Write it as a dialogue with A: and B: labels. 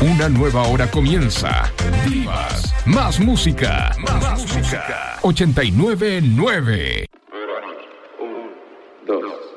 A: Una nueva hora comienza. Divas, más música. 89.9.
B: 1, 2.